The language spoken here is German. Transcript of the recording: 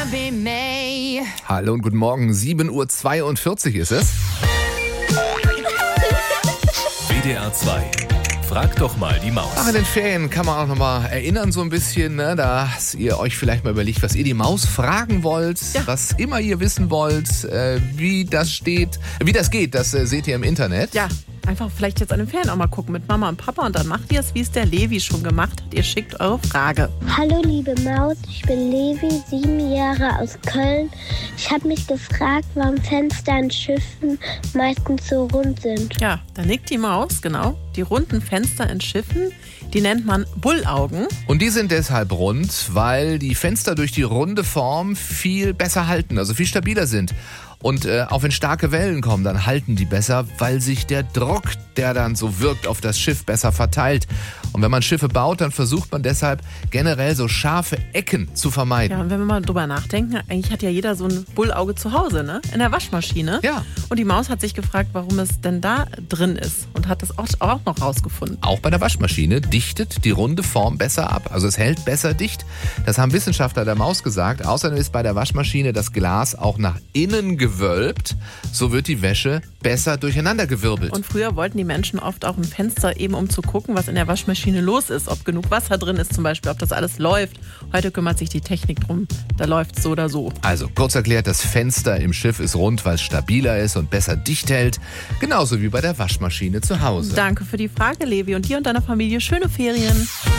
Hallo und guten Morgen, 7:42 Uhr ist es. WDR 2. Frag doch mal die Maus. Ach, in den Ferien kann man auch nochmal erinnern so ein bisschen, ne, dass ihr euch vielleicht mal überlegt, was ihr die Maus fragen wollt, was immer ihr wissen wollt, wie das geht, das seht ihr im Internet. Ja, einfach vielleicht jetzt an den Ferien auch mal gucken mit Mama und Papa und dann macht ihr es, wie es der Levi schon gemacht hat. Ihr schickt eure Frage. Hallo liebe Maus, ich bin Levi, 7 Jahre aus Köln. Ich habe mich gefragt, warum Fenster in Schiffen meistens so rund sind. Ja, da nickt die Maus, genau. Die runden Fenster in Schiffen, die nennt man Bullaugen. Und die sind deshalb rund, weil die Fenster durch die runde Form viel besser halten, also viel stabiler sind. Und auch wenn starke Wellen kommen, dann halten die besser, weil sich der Druck, der dann so wirkt, auf das Schiff besser verteilt. Und wenn man Schiffe baut, dann versucht man deshalb generell so scharfe Ecken zu vermeiden. Ja, und wenn wir mal drüber nachdenken, eigentlich hat ja jeder so ein Bullauge zu Hause, ne? In der Waschmaschine. Ja. Und die Maus hat sich gefragt, warum es denn da drin ist und hat das auch noch rausgefunden. Auch bei der Waschmaschine dichtet die runde Form besser ab. Also es hält besser dicht. Das haben Wissenschaftler der Maus gesagt. Außerdem ist bei der Waschmaschine das Glas auch nach innen gewölbt. So wird die Wäsche besser durcheinandergewirbelt. Und früher wollten die Menschen oft auch ein Fenster eben, um zu gucken, was in der Waschmaschine los ist. Ob genug Wasser drin ist zum Beispiel, ob das alles läuft. Heute kümmert sich die Technik drum. Da läuft es so oder so. Also kurz erklärt, das Fenster im Schiff ist rund, weil es stabiler ist und besser dicht hält. Genauso wie bei der Waschmaschine zu Hause. Danke für die Frage, Levi. Und dir und deiner Familie schöne Ferien.